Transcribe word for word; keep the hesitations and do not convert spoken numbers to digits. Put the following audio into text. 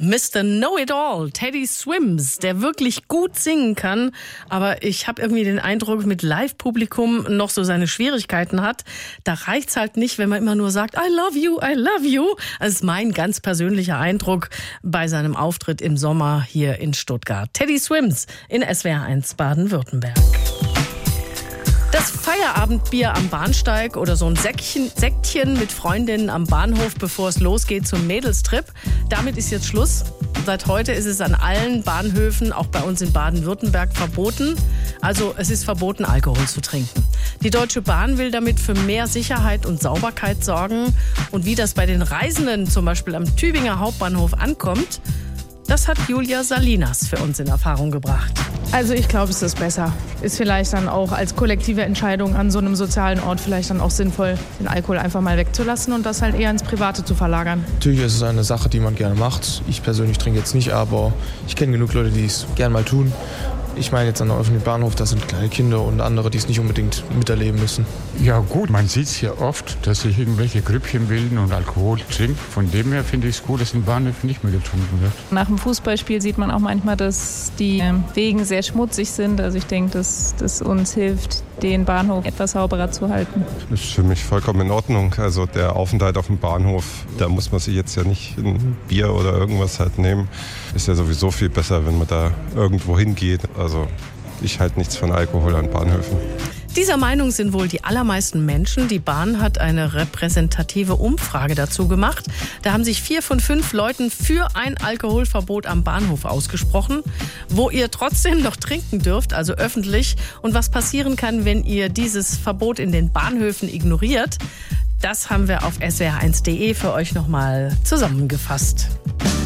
Mister Know-It-All, Teddy Swims, der wirklich gut singen kann, aber ich habe irgendwie den Eindruck, mit Live-Publikum noch so seine Schwierigkeiten hat. Da reicht's halt nicht, wenn man immer nur sagt, I love you, I love you. Das ist mein ganz persönlicher Eindruck bei seinem Auftritt im Sommer hier in Stuttgart. Teddy Swims in S W R eins Baden-Württemberg. Das Feierabendbier am Bahnsteig oder so ein Säckchen, Säckchen mit Freundinnen am Bahnhof, bevor es losgeht zum Mädelstrip. Damit ist jetzt Schluss. Seit heute ist es an allen Bahnhöfen, auch bei uns in Baden-Württemberg, verboten. Also es ist verboten, Alkohol zu trinken. Die Deutsche Bahn will damit für mehr Sicherheit und Sauberkeit sorgen. Und wie das bei den Reisenden zum Beispiel am Tübinger Hauptbahnhof ankommt, das hat Julia Salinas für uns in Erfahrung gebracht. Also ich glaube, es ist besser. Ist vielleicht dann auch als kollektive Entscheidung an so einem sozialen Ort vielleicht dann auch sinnvoll, den Alkohol einfach mal wegzulassen und das halt eher ins Private zu verlagern. Natürlich ist es eine Sache, die man gerne macht. Ich persönlich trinke jetzt nicht, aber ich kenne genug Leute, die es gerne mal tun. Ich meine jetzt an der öffentlichen Bahnhof, da sind kleine Kinder und andere, die es nicht unbedingt miterleben müssen. Ja gut, man sieht es ja oft, dass sich irgendwelche Grüppchen bilden und Alkohol trinken. Von dem her finde ich es gut, dass in Bahnhöfen nicht mehr getrunken wird. Nach dem Fußballspiel sieht man auch manchmal, dass die Wegen sehr schmutzig sind. Also ich denke, dass das uns hilft, den Bahnhof etwas sauberer zu halten. Das ist für mich vollkommen in Ordnung. Also der Aufenthalt auf dem Bahnhof, da muss man sich jetzt ja nicht ein Bier oder irgendwas halt nehmen. Ist ja sowieso viel besser, wenn man da irgendwo hingeht. Also ich halte nichts von Alkohol an Bahnhöfen. Dieser Meinung sind wohl die allermeisten Menschen. Die Bahn hat eine repräsentative Umfrage dazu gemacht. Da haben sich vier von fünf Leuten für ein Alkoholverbot am Bahnhof ausgesprochen, wo ihr trotzdem noch trinken dürft, also öffentlich. Und was passieren kann, wenn ihr dieses Verbot in den Bahnhöfen ignoriert, das haben wir auf S W R eins punkt de für euch nochmal zusammengefasst.